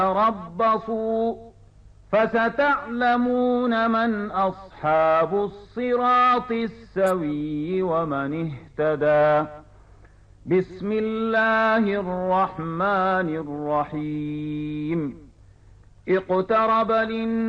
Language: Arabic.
تربصوا فستعلمون من أصحاب الصراط السوي ومن اهتدى. بسم الله الرحمن الرحيم. اقترب للناس